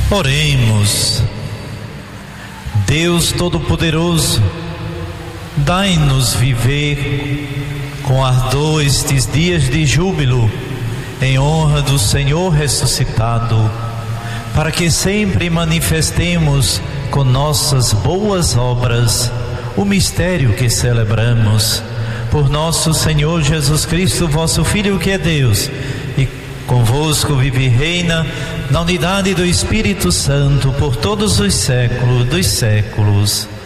Oremos. Deus Todo-Poderoso, dai-nos viver com ardor estes dias de júbilo em honra do Senhor ressuscitado, para que sempre manifestemos com nossas boas obras o mistério que celebramos. Por nosso Senhor Jesus Cristo, vosso Filho, que é Deus, e convosco vive e reina na unidade do Espírito Santo por todos os séculos dos séculos.